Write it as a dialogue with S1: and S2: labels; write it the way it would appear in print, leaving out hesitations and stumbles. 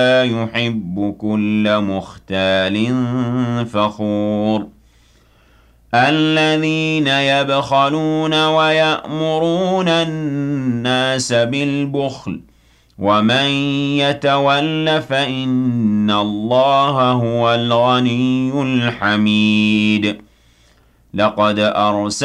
S1: لا يحب كل مختال فخور الذين يبخلون ويأمرون الناس بالبخل ومن يتول فإن الله هو الغني الحميد لقد أرسلنا